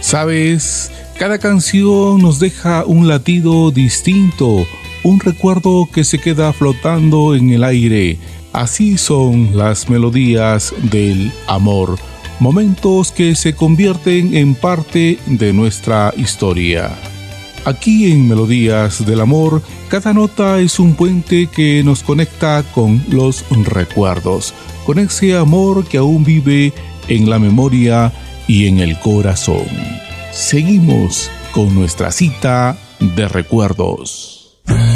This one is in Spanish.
¿Sabes? Cada canción nos deja un latido distinto, un recuerdo que se queda flotando en el aire. Así son las melodías del amor, momentos que se convierten en parte de nuestra historia. Aquí en Melodías del Amor, cada nota es un puente que nos conecta con los recuerdos, con ese amor que aún vive en la memoria y en el corazón. Seguimos con nuestra cita de recuerdos.